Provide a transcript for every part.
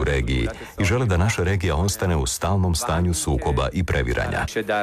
regiji i žele da naša regija ostane u stalnom stanju sukoba i previranja.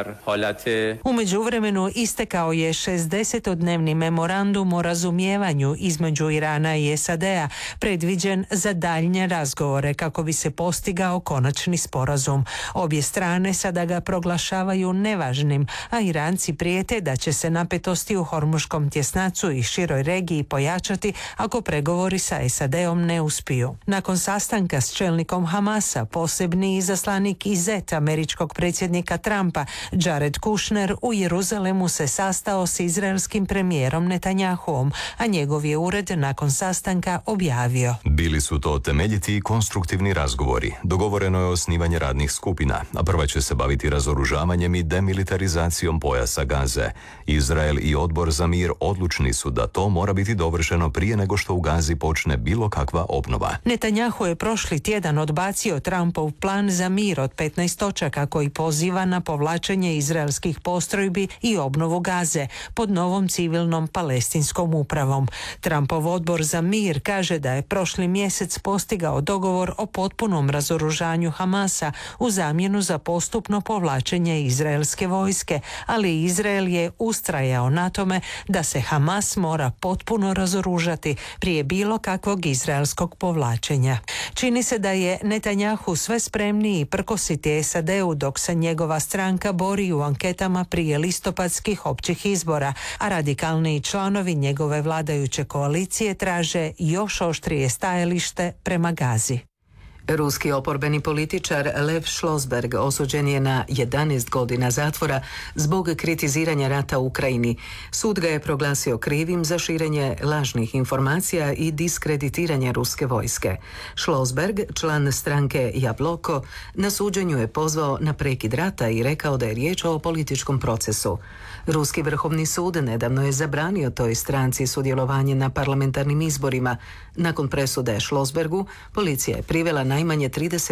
U međuvremenu istekao je 60-dnevni memorandum o razumijevanju između Irana i SAD-a, predviđen za daljnje razgovore kako bi se postigao konačni sporazum. Obje strane sada ga proglašavaju nevažnim, a Iranci prijete da će se napetosti u Hormuškom tjesnacu i široj regiji pojačati ako pregovori sa SAD-om ne uspiju. Nakon sastanka s čelnikom Hamasa, posebni izaslanik Izet američkog predsjednika Trumpa, Jared Kushner, u Jeruzalemu se sastao s izraelskim premijerom Netanjahuom, a njegov je ured nakon sastanka objavio: Bili su to temeljiti i konstruktivni razgovori. Dogovoreno je osnivanje radnih skupina, a prva će se baviti razoružavanjem i demilitarizacijom pojasa Gaze. Izrael i Odbor za mir odlučni su da to mora biti dovršeno prije nego što u Gazi počne bilo kakva obnova. Netanjahu je prošli tjedan odbacio Trumpov plan za mir od 15 točaka koji poziva na povlačenje izraelskih postrojbi i obnovu Gaze pod novom civilnom palestinskom upravom. Trumpov odbor za mir kaže da je prošli mjesec postigao dogovor o potpunom razoružanju Hamasa u zamjenu za postupno povlačenje izraelske vojske, ali Izrael je ustrajao na tome da se Hamas mora potpuno razoružati prije bilo kakvog izraelskog povlačenja. Čini se da je Netanjahu sve spremniji prkositi SAD-u dok se njegova stranka bori u anketama prije listopadskih općih izbora, a radikalniji članovi njegove vladajuće koalicije traže još oštrije stajalište prema Gazi. Ruski oporbeni političar Lev Šlosberg osuđen je na 11 godina zatvora zbog kritiziranja rata u Ukrajini. Sud ga je proglasio krivim za širenje lažnih informacija i diskreditiranje ruske vojske. Šlosberg, član stranke Jabloko, na suđenju je pozvao na prekid rata i rekao da je riječ o političkom procesu. Ruski vrhovni sud nedavno je zabranio toj stranci sudjelovanje na parlamentarnim izborima. Nakon presude Šlosbergu, policija je privela najmanje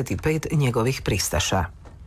35 njegovih pristaša.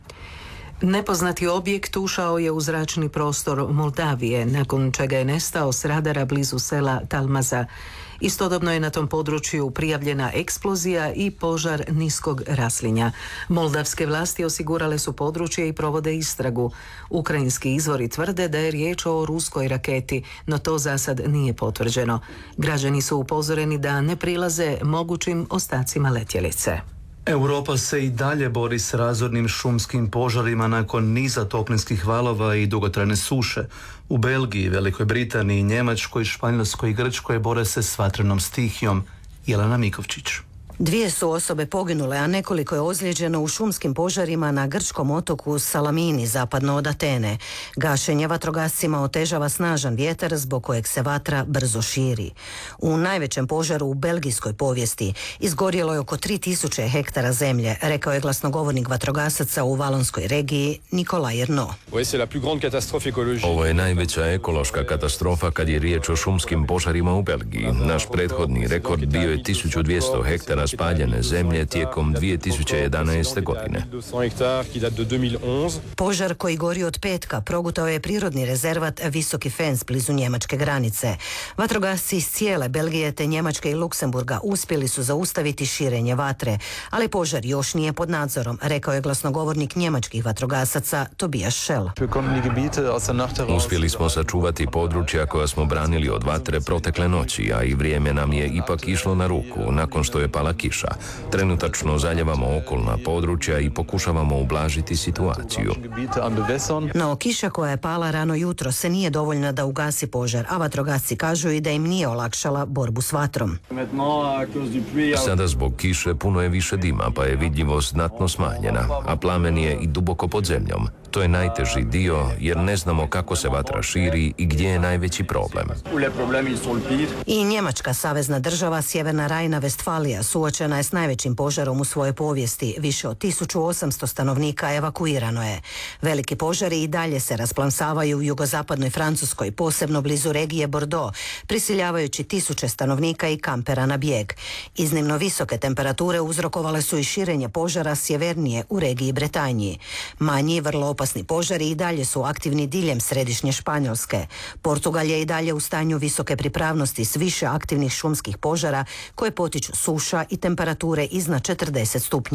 Nepoznati objekt ušao je u zračni prostor Moldavije, nakon čega je nestao s radara blizu sela Talmaza. Istodobno je na tom području prijavljena eksplozija i požar niskog raslinja. Moldavske vlasti osigurale su područje i provode istragu. Ukrajinski izvori tvrde da je riječ o ruskoj raketi, no to za sad nije potvrđeno. Građani su upozoreni da ne prilaze mogućim ostacima letjelice. Europa se i dalje bori s razornim šumskim požarima nakon niza toplinskih valova i dugotrajne suše. U Belgiji, Velikoj Britaniji, Njemačkoj, Španjolskoj i Grčkoj bore se s vatrenom stihijom. Jelena Mikovčić. 2 su osobe poginule, a nekoliko je ozlijeđeno u šumskim požarima na grčkom otoku Salamini, zapadno od Atene. Gašenje vatrogascima otežava snažan vjetar zbog kojeg se vatra brzo širi. U najvećem požaru u belgijskoj povijesti izgorjelo je oko 3000 hektara zemlje, rekao je glasnogovornik vatrogasaca u valonskoj regiji Nikolaj Erno. Ovo je najveća ekološka katastrofa kad je riječ o šumskim požarima u Belgiji. Naš prethodni rekord bio je 1200 hektara spaljene zemlje tijekom 2011. godine. Požar koji gori od petka progutao je prirodni rezervat Visoki Fens blizu njemačke granice. Vatrogasci iz cijele Belgije te Njemačke i Luksemburga uspjeli su zaustaviti širenje vatre, ali požar još nije pod nadzorom, rekao je glasnogovornik njemačkih vatrogasaca Tobias Schell. Uspjeli smo sačuvati područja koja smo branili od vatre protekle noći, a i vrijeme nam je ipak išlo na ruku nakon što je pala kiša. Trenutačno zaljevamo okolna područja i pokušavamo ublažiti situaciju. No, kiša koja je pala rano jutro se nije dovoljna da ugasi požar, a vatrogasci kažu i da im nije olakšala borbu s vatrom. Sada zbog kiše puno je više dima, pa je vidljivost znatno smanjena, a plamen je i duboko pod zemljom. To je najteži dio jer ne znamo kako se vatra širi i gdje je najveći problem. I Njemačka savezna država Sjeverna Rajna-Vestfalija suočena je s najvećim požarom u svojoj povijesti. Više od 1800 stanovnika evakuirano je. Veliki požari i dalje se rasplamsavaju u jugozapadnoj Francuskoj, posebno blizu regije Bordeaux, prisiljavajući tisuće stanovnika i kampera na bijeg. Iznimno visoke temperature uzrokovale su i širenje požara sjevernije u regiji Bretanji. Manji, vrlo opasni požari i dalje su aktivni diljem središnje Španjolske. Portugal je i dalje u stanju visoke pripravnosti s više aktivnih šumskih požara koje potiču suša i temperature iznad 40 stupnjeva